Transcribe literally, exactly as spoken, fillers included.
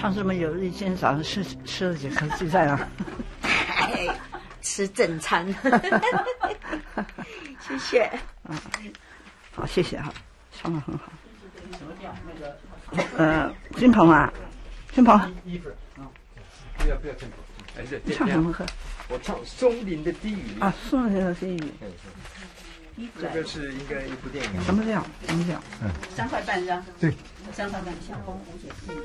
唱这么有力，今天早上吃吃了几颗鸡蛋啊？ 吃正餐。谢谢。 嗯，好，谢谢哈，唱得很好。呃，金鹏啊，金鹏， 衣服啊，不要不要金鹏，哎，这你唱什么歌？ 我唱《松林的低语》 啊，松林的低语。 这个是应该一部电影。 什么料？什么料？ 嗯， 三块半是吧？ 对， 三块半小红蝴蝶。